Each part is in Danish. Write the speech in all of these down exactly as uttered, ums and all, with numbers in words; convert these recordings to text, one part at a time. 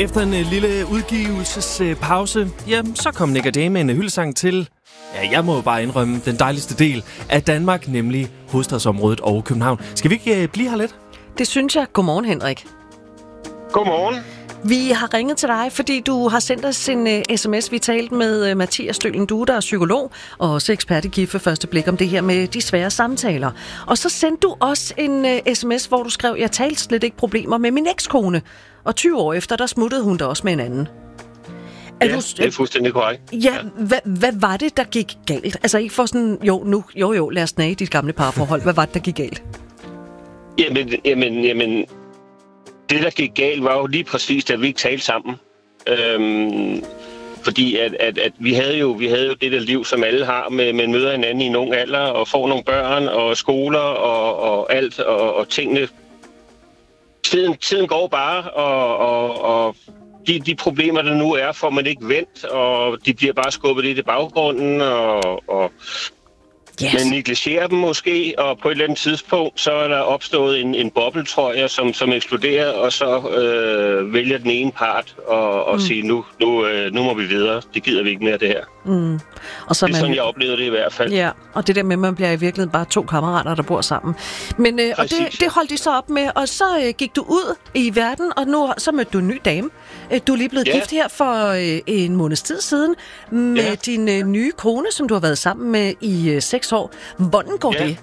Efter en uh, lille udgivelsespause, uh, ja, så kom Nik og Jay med en uh, hyldesang til, ja, jeg må jo bare indrømme, den dejligste del af Danmark, nemlig hovedstadsområdet og København. Skal vi ikke uh, blive her lidt? Det synes jeg. Godmorgen, Henrik. Godmorgen. Vi har ringet til dig, fordi du har sendt os en uh, sms. Vi talte med uh, Mathias Stølen Due, der er psykolog og også ekspert i Gift ved første blik om det her med de svære samtaler. Og så sendte du også en uh, sms, hvor du skrev, jeg talte slet ikke problemer med min ekskone. Og tyve år efter, der smuttede hun da også med en anden. Er ja, du, det er fuldstændig korrekt. Ja, ja. Hvad, hvad var det, der gik galt? Altså ikke for sådan, jo, nu, jo, jo, lad os snage dit gamle parforhold. Hvad var det, der gik galt? Jamen, jamen, jamen, det, der gik galt, var jo lige præcis, da vi ikke talte sammen. Øhm, fordi at, at, at vi havde jo vi havde jo det der liv, som alle har, med, med møder hinanden i en ung alder, og får nogle børn, og skoler, og, og alt, og, og tingene. Tiden, tiden går bare, og, og, og de, de problemer, der nu er, får man ikke vendt, og de bliver bare skubbet lidt i baggrunden, og, og yes. man negligerer dem måske, og på et eller andet tidspunkt, så er der opstået en, en boble, tror jeg, som, som eksploderer, og så øh, vælger den ene part og, og mm. sige, nu, nu, øh, nu må vi videre, det gider vi ikke mere, det her. Mm. Og så det er man... sådan, jeg oplevede det i hvert fald. Ja, og det der med, at man bliver i virkeligheden bare to kammerater, der bor sammen. Men øh, og det, det holdt de så op med, og så øh, gik du ud i verden, og nu så mødte du en ny dame. Du er lige blevet ja. gift her for øh, en måneds tid siden med ja. din øh, nye kone, som du har været sammen med i øh, seks år. Hvordan går ja. det?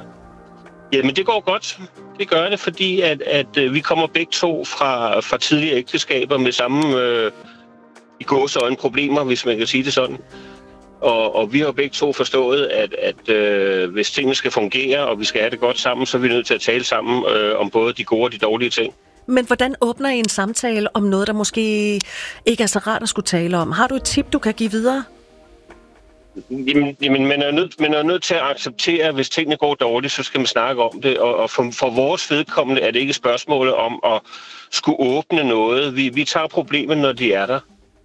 Jamen, det går godt. Det gør det, fordi at, at øh, vi kommer begge to fra, fra tidligere ægteskaber med samme øh, i gåseøjne problemer, hvis man kan sige det sådan. Og, og vi har begge to forstået, at, at øh, hvis tingene skal fungere, og vi skal have det godt sammen, så er vi nødt til at tale sammen øh, om både de gode og de dårlige ting. Men hvordan åbner I en samtale om noget, der måske ikke er så rart at skulle tale om? Har du et tip, du kan give videre? Jamen, jamen man, er nødt, man er nødt til at acceptere, at hvis tingene går dårligt, så skal man snakke om det. Og, og for, for vores vedkommende er det ikke spørgsmålet om at skulle åbne noget. Vi, vi tager problemet, når de er der.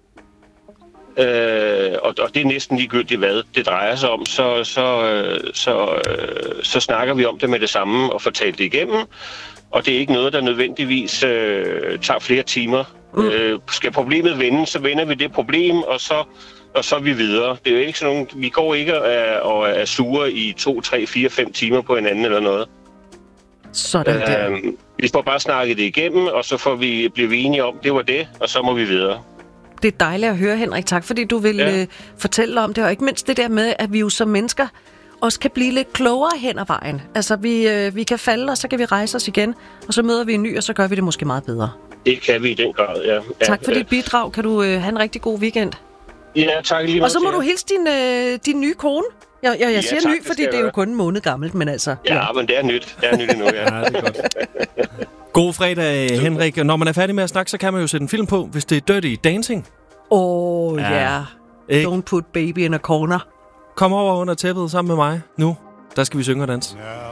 Øh, og, og det er næsten ligegyldigt, hvad det drejer sig om. Så, så, så, så, så snakker vi om det med det samme og får talt det igennem. Og det er ikke noget, der nødvendigvis øh, tager flere timer. Mm. Øh, skal problemet vende, så vender vi det problem, og så, og så er vi videre. Det er jo ikke sådan nogle, vi går ikke og er, og er sure i to, tre, fire, fem timer på hinanden eller noget. Sådan der. Øh, vi får bare snakket det igennem, og så får vi, bliver vi enige om, det var det, og så må vi videre. Det er dejligt at høre, Henrik. Tak, fordi du vil ja. øh, fortælle om det, og ikke mindst det der med, at vi jo som mennesker også kan blive lidt klogere hen ad vejen. Altså, vi, øh, vi kan falde, og så kan vi rejse os igen, og så møder vi en ny, og så gør vi det måske meget bedre. Det kan vi i den grad, ja. ja tak for ja. dit bidrag. Kan du øh, have en rigtig god weekend? Ja, tak lige meget. Og så må ja. du hilse din, øh, din nye kone. Jeg, jeg, jeg ja, siger tak, ny, fordi det, det er jo kun en måned gammelt, men altså... Ja, ja. men det er nyt. Det er nyt endnu, ja. ja, det er godt. God fredag, Henrik. Når man er færdig med at snakke, så kan man jo sætte en film på, hvis det er Dirty Dancing. Åh, oh, ja. Yeah. Don't put baby in a corner. Kom over under tæppet sammen med mig nu. Der skal vi synge og danse.